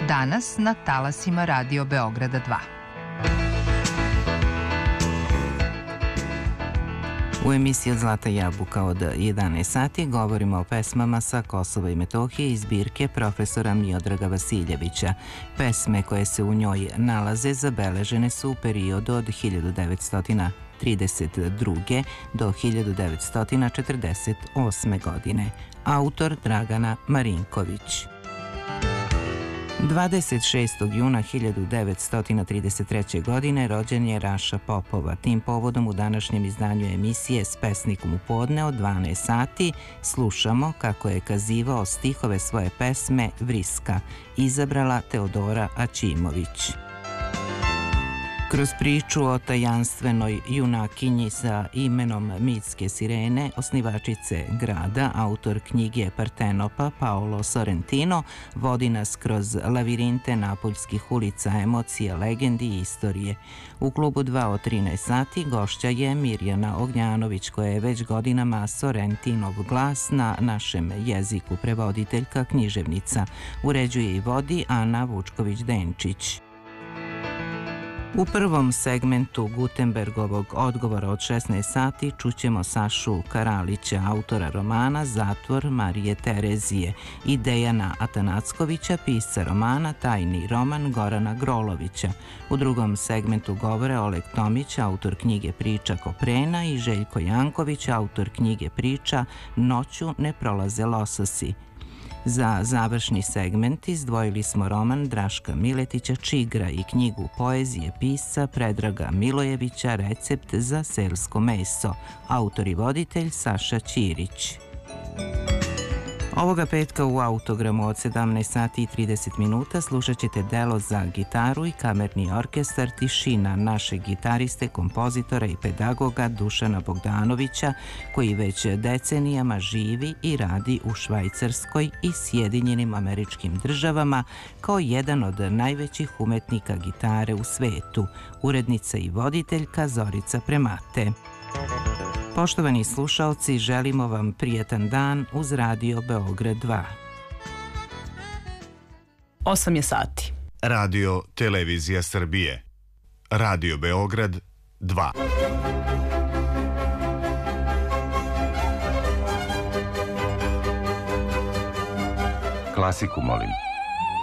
Danas na talasima Radio Beograda 2. U emisiji Od Zlata jabuka od 11 sati govorimo o pesmama sa Kosova i Metohije iz zbirke profesora Miodraga Vasiljevića. Pesme koje se u njoj nalaze zabeležene su u periodu od 1932. do 1948. godine. Autor Dragana Marinković. 26. juna 1933. godine rođen je Raša Popova. Tim povodom u današnjem izdanju emisije S pesnikom u podne od 12 sati slušamo kako je kazivao stihove svoje pesme Vriska, izabrala Teodora Aćimović. Kroz priču o tajanstvenoj junakinji sa imenom Mitske sirene, osnivačice grada, autor knjige Partenopa Paolo Sorrentino vodi nas kroz lavirinte napoljskih ulica, emocija, legendi i istorije. U klubu 2 od 13 sati gošća je Mirjana Ognjanović, koja je već godinama Sorrentinov glas na našem jeziku, prevoditeljka, književnica. Uređuje i vodi Ana Vučković-Denčić. U prvom segmentu Gutenbergovog odgovora od 16 sati čućemo Sašu Karalića, autora romana Zatvor Marije Terezije, i Dejana Atanackovića, pisca romana Tajni roman Gorana Grolovića. U drugom segmentu govore Oleg Tomić, autor knjige Priča Koprena, i Željko Janković, autor knjige Priča Noću ne prolaze lososi. Za završni segment izdvojili smo roman Draška Miletića Čigra i knjigu poezije pisca Predraga Milojevića Recept za selsko meso. Autor i voditelj Saša Ćirić. Ovoga petka u Autogramu od 17 sati i 30 minuta slušat ćete delo za gitaru i kamerni orkestar Tišina našeg gitariste, kompozitora i pedagoga Dušana Bogdanovića, koji već decenijama živi i radi u Švajcarskoj i Sjedinjenim Američkim Državama kao jedan od najvećih umetnika gitare u svetu, urednica i voditeljka Zorica Premate. Poštovani slušaoci, želimo vam prijetan dan uz Radio Beograd 2. 8 je sati. Radio Televizija Srbije. Radio Beograd 2. Klasiku molim.